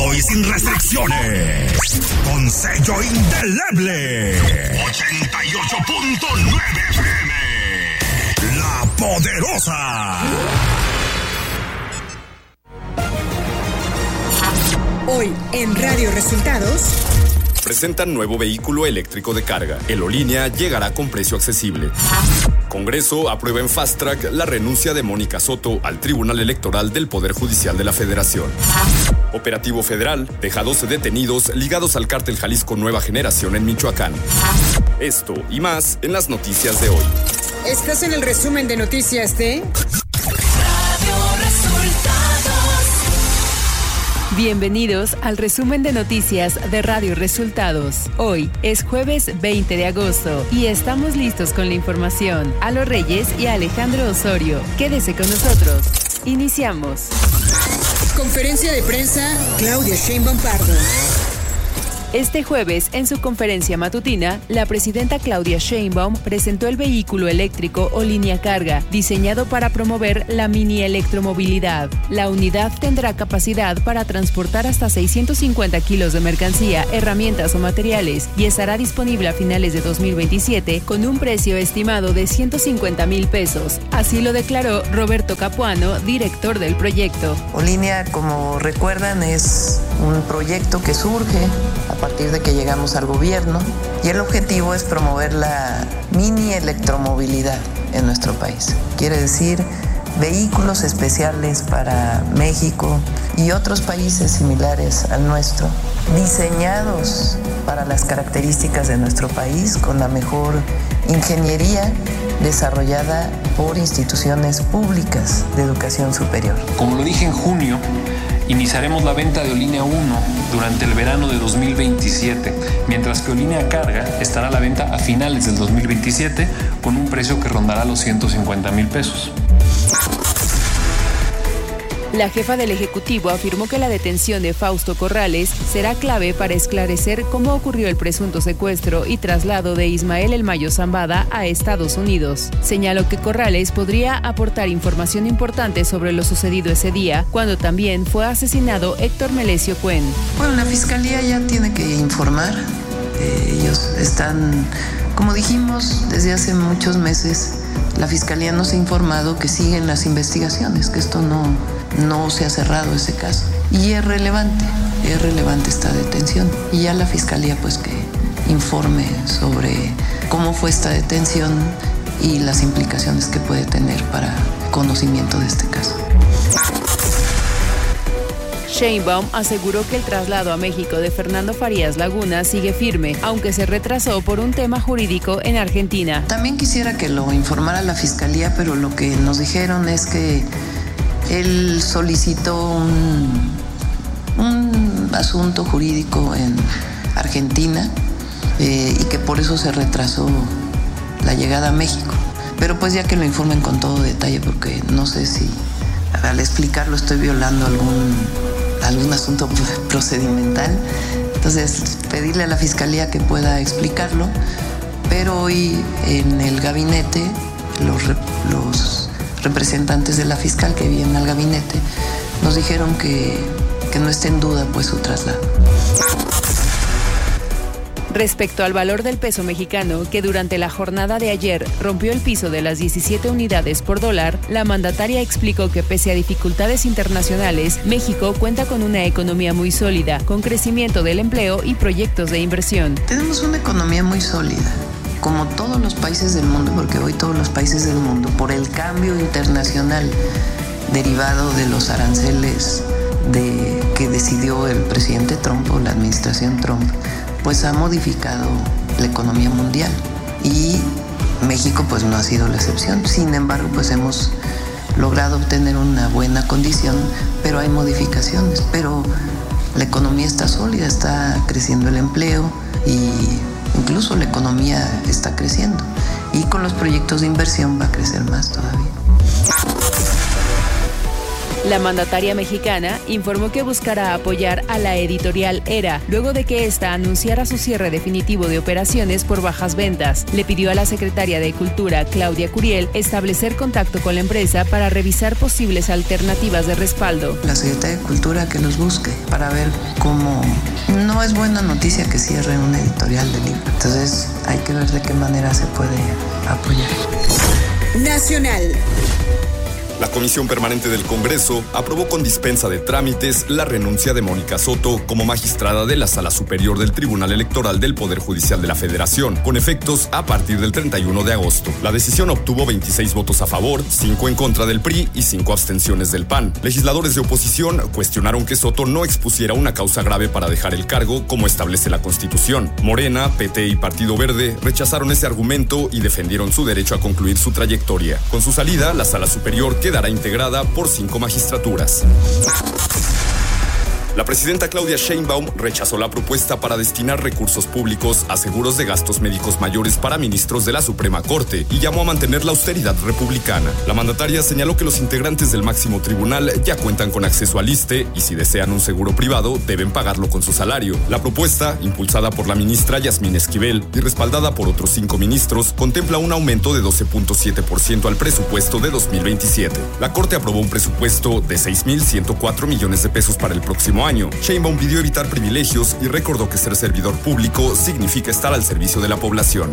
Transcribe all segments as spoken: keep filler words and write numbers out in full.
todo y sin restricciones. Con sello indeleble. ochenta y ocho punto nueve F M. La Poderosa. Hoy en Radio Resultados. Presentan nuevo vehículo eléctrico de carga. Elolínea llegará con precio accesible. Congreso aprueba en Fast Track la renuncia de Mónica Soto al Tribunal Electoral del Poder Judicial de la Federación. Operativo federal deja doce detenidos ligados al cártel Jalisco Nueva Generación en Michoacán. Esto y más en las noticias de hoy. Estás en el resumen de noticias de Bienvenidos al resumen de noticias de Radio Resultados. Hoy es jueves veinte de agosto y estamos listos con la información. Alo Reyes y Alejandro Osorio. Quédese con nosotros. Iniciamos. Conferencia de prensa, Claudia Sheinbaum Pardo. Este jueves, en su conferencia matutina, la presidenta Claudia Sheinbaum presentó el vehículo eléctrico o línea carga, diseñado para promover la mini electromovilidad. La unidad tendrá capacidad para transportar hasta seiscientos cincuenta kilos de mercancía, herramientas o materiales y estará disponible a finales de dos mil veintisiete con un precio estimado de ciento cincuenta mil pesos. Así lo declaró Roberto Capuano, director del proyecto. Olínea, como recuerdan, es un proyecto que surge a partir de que llegamos al gobierno y el objetivo es promover la mini electromovilidad en nuestro país. Quiere decir vehículos especiales para México y otros países similares al nuestro, diseñados para las características de nuestro país con la mejor ingeniería desarrollada por instituciones públicas de educación superior. Como lo dije en junio, iniciaremos la venta de Olínea uno durante el verano de dos mil veintisiete, mientras que Olínea Carga estará a la venta a finales del dos mil veintisiete con un precio que rondará los ciento cincuenta mil pesos. La jefa del Ejecutivo afirmó que la detención de Fausto Corrales será clave para esclarecer cómo ocurrió el presunto secuestro y traslado de Ismael El Mayo Zambada a Estados Unidos. Señaló que Corrales podría aportar información importante sobre lo sucedido ese día, cuando también fue asesinado Héctor Melesio Cuen. Bueno, la Fiscalía ya tiene que informar. Eh, ellos están, como dijimos, desde hace muchos meses, la Fiscalía nos ha informado que siguen las investigaciones, que esto no... no se ha cerrado ese caso. Y es relevante, es relevante esta detención. Y ya la Fiscalía pues que informe sobre cómo fue esta detención y las implicaciones que puede tener para conocimiento de este caso. Sheinbaum aseguró que el traslado a México de Fernando Farías Laguna sigue firme, aunque se retrasó por un tema jurídico en Argentina. También quisiera que lo informara la Fiscalía, pero lo que nos dijeron es que él solicitó un, un asunto jurídico en Argentina eh, y que por eso se retrasó la llegada a México. Pero pues ya que lo informen con todo detalle, porque no sé si al explicarlo estoy violando algún, algún asunto procedimental. Entonces, pedirle a la Fiscalía que pueda explicarlo. Pero hoy en el gabinete los... los representantes de la fiscal que vienen al gabinete nos dijeron que, que no esté en duda pues su traslado. Respecto al valor del peso mexicano, que durante la jornada de ayer rompió el piso de las diecisiete unidades por dólar, la mandataria explicó que pese a dificultades internacionales, México cuenta con una economía muy sólida, con crecimiento del empleo y proyectos de inversión. Tenemos una economía muy sólida, como todos los países del mundo, porque hoy todos los países del mundo, por el cambio internacional derivado de los aranceles de, que decidió el presidente Trump o la administración Trump, pues ha modificado la economía mundial y México pues no ha sido la excepción. Sin embargo, pues hemos logrado obtener una buena condición, pero hay modificaciones. Pero la economía está sólida, está creciendo el empleo y incluso la economía está creciendo. Y con los proyectos de inversión va a crecer más todavía. La mandataria mexicana informó que buscará apoyar a la editorial Era, luego de que ésta anunciara su cierre definitivo de operaciones por bajas ventas. Le pidió a la secretaria de Cultura, Claudia Curiel, establecer contacto con la empresa para revisar posibles alternativas de respaldo. La Secretaría de Cultura que los busque para ver cómo... No es buena noticia que cierre una editorial de libros. Entonces hay que ver de qué manera se puede apoyar. Nacional. La Comisión Permanente del Congreso aprobó con dispensa de trámites la renuncia de Mónica Soto como magistrada de la Sala Superior del Tribunal Electoral del Poder Judicial de la Federación, con efectos a partir del treinta y uno de agosto. La decisión obtuvo veintiséis votos a favor, cinco en contra del P R I y cinco abstenciones del P A N. Legisladores de oposición cuestionaron que Soto no expusiera una causa grave para dejar el cargo, como establece la Constitución. Morena, P T y Partido Verde rechazaron ese argumento y defendieron su derecho a concluir su trayectoria. Con su salida, la Sala Superior quedará integrada por cinco magistraturas. La presidenta Claudia Sheinbaum rechazó la propuesta para destinar recursos públicos a seguros de gastos médicos mayores para ministros de la Suprema Corte y llamó a mantener la austeridad republicana. La mandataria señaló que los integrantes del máximo tribunal ya cuentan con acceso al ISSSTE y si desean un seguro privado deben pagarlo con su salario. La propuesta, impulsada por la ministra Yasmín Esquivel y respaldada por otros cinco ministros, contempla un aumento de doce punto siete por ciento al presupuesto de dos mil veintisiete. La Corte aprobó un presupuesto de seis mil ciento cuatro millones de pesos para el próximo año. Sheinbaum pidió evitar privilegios y recordó que ser servidor público significa estar al servicio de la población.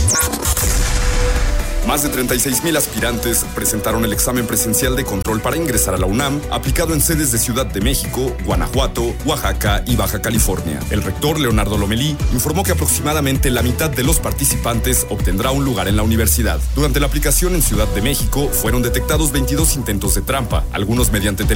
Más de treinta y seis mil aspirantes presentaron el examen presencial de control para ingresar a la UNAM, aplicado en sedes de Ciudad de México, Guanajuato, Oaxaca y Baja California. El rector, Leonardo Lomelí, informó que aproximadamente la mitad de los participantes obtendrá un lugar en la universidad. Durante la aplicación en Ciudad de México, fueron detectados veintidós intentos de trampa, algunos mediante